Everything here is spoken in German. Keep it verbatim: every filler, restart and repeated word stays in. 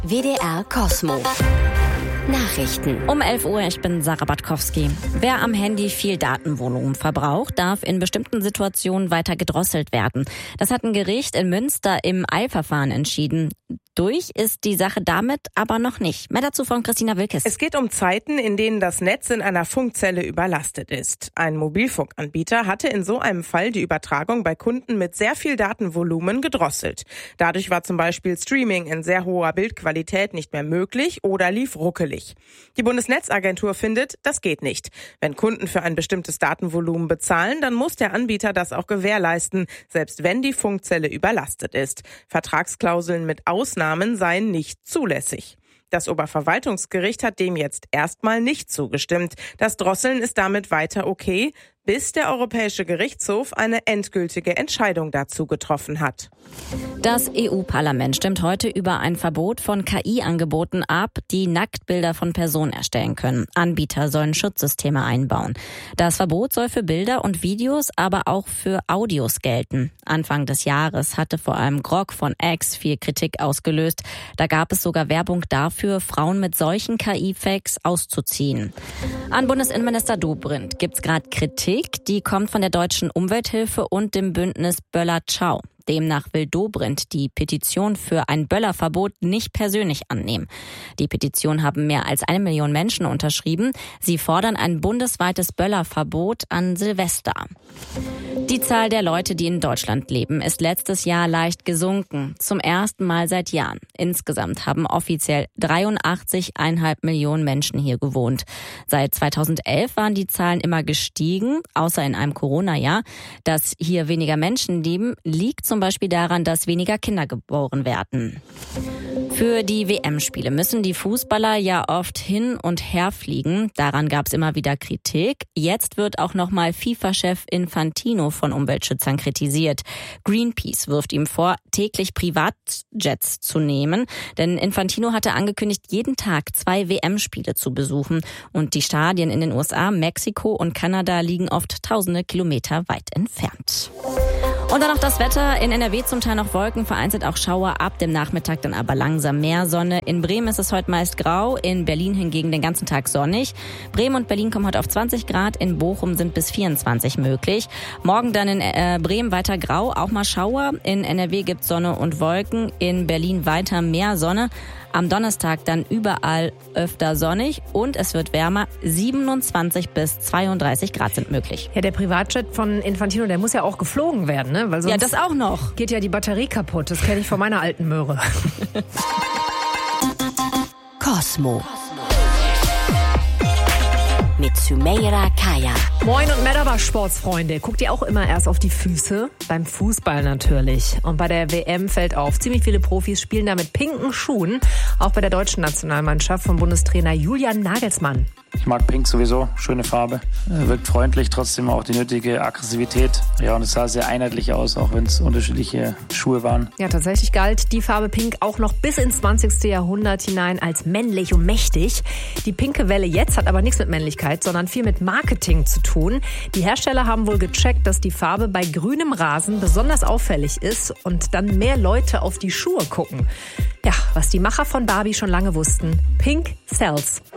W D R Kosmo. Nachrichten. Um elf Uhr, ich bin Sarah Batkowski. Wer am Handy viel Datenvolumen verbraucht, darf in bestimmten Situationen weiter gedrosselt werden. Das hat ein Gericht in Münster im Eilverfahren entschieden. Durch ist die Sache damit aber noch nicht. Mehr dazu von Christina Wilkes. Es geht um Zeiten, in denen das Netz in einer Funkzelle überlastet ist. Ein Mobilfunkanbieter hatte in so einem Fall die Übertragung bei Kunden mit sehr viel Datenvolumen gedrosselt. Dadurch war zum Beispiel Streaming in sehr hoher Bildqualität nicht mehr möglich oder lief ruckelig. Die Bundesnetzagentur findet, das geht nicht. Wenn Kunden für ein bestimmtes Datenvolumen bezahlen, dann muss der Anbieter das auch gewährleisten, selbst wenn die Funkzelle überlastet ist. Vertragsklauseln mit Ausnahmen seien nicht zulässig. Das Oberverwaltungsgericht hat dem jetzt erstmal nicht zugestimmt. Das Drosseln ist damit weiter okay, bis der Europäische Gerichtshof eine endgültige Entscheidung dazu getroffen hat. Das E U-Parlament stimmt heute über ein Verbot von K I-Angeboten ab, die Nacktbilder von Personen erstellen können. Anbieter sollen Schutzsysteme einbauen. Das Verbot soll für Bilder und Videos, aber auch für Audios gelten. Anfang des Jahres hatte vor allem Grok von X viel Kritik ausgelöst. Da gab es sogar Werbung dafür, Frauen mit solchen K I-Fakes auszuziehen. An Bundesinnenminister Dobrindt gibt's gerade Kritik. Die kommt von der Deutschen Umwelthilfe und dem Bündnis Böller-Ciao. Demnach will Dobrindt die Petition für ein Böllerverbot nicht persönlich annehmen. Die Petition haben mehr als eine Million Menschen unterschrieben. Sie fordern ein bundesweites Böllerverbot an Silvester. Die Zahl der Leute, die in Deutschland leben, ist letztes Jahr leicht gesunken. Zum ersten Mal seit Jahren. Insgesamt haben offiziell dreiundachtzig Komma fünf Millionen Menschen hier gewohnt. Seit zweitausendelf waren die Zahlen immer gestiegen, außer in einem Corona-Jahr. Dass hier weniger Menschen leben, liegt zum Beispiel daran, dass weniger Kinder geboren werden. Für die W M-Spiele müssen die Fußballer ja oft hin und her fliegen. Daran gab es immer wieder Kritik. Jetzt wird auch nochmal FIFA-Chef Infantino von Umweltschützern kritisiert. Greenpeace wirft ihm vor, täglich Privatjets zu nehmen. Denn Infantino hatte angekündigt, jeden Tag zwei W M-Spiele zu besuchen. Und die Stadien in den U S A, Mexiko und Kanada liegen oft tausende Kilometer weit entfernt. Und dann noch das Wetter. In N R W zum Teil noch Wolken, vereinzelt auch Schauer, ab dem Nachmittag dann aber langsam mehr Sonne. In Bremen ist es heute meist grau, in Berlin hingegen den ganzen Tag sonnig. Bremen und Berlin kommen heute auf zwanzig Grad, in Bochum sind bis vierundzwanzig möglich. Morgen dann in äh, Bremen weiter grau, auch mal Schauer. In N R W gibt's Sonne und Wolken, in Berlin weiter mehr Sonne. Am Donnerstag dann überall öfter sonnig und es wird wärmer. siebenundzwanzig bis zweiunddreißig Grad sind möglich. Ja, der Privatjet von Infantino, der muss ja auch geflogen werden, ne? Weil sonst ja, das auch noch. Geht ja die Batterie kaputt. Das kenne ich von meiner alten Möhre. Kosmo. Mit Sumeira Kaya. Moin und Merhaba, Sportsfreunde. Guckt ihr auch immer erst auf die Füße? Beim Fußball natürlich. Und bei der W M fällt auf, ziemlich viele Profis spielen da mit pinken Schuhen. Auch bei der deutschen Nationalmannschaft von Bundestrainer Julian Nagelsmann. Ich mag Pink sowieso, schöne Farbe. Wirkt freundlich, trotzdem auch die nötige Aggressivität. Ja, und es sah sehr einheitlich aus, auch wenn es unterschiedliche Schuhe waren. Ja, tatsächlich galt die Farbe Pink auch noch bis ins zwanzigste Jahrhundert hinein als männlich und mächtig. Die pinke Welle jetzt hat aber nichts mit Männlichkeit, sondern viel mit Marketing zu tun. Die Hersteller haben wohl gecheckt, dass die Farbe bei grünem Rasen besonders auffällig ist und dann mehr Leute auf die Schuhe gucken. Ja, was die Macher von Barbie schon lange wussten. Pink sells.